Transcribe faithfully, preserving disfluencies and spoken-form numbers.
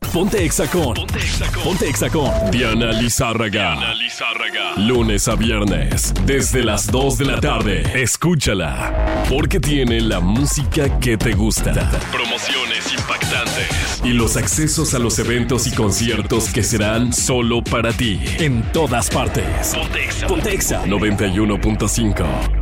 Ponte Exa con Ponte Exa con Ponte Exa con Diana Lizárraga. Diana Lizárraga. Lunes a viernes, desde las dos de la tarde. Escúchala, porque tiene la música que te gusta. Promociones impactantes. Y los accesos a los eventos y conciertos que serán solo para ti. En todas partes. Ponte Exa. Ponte Exa noventa y uno punto cinco.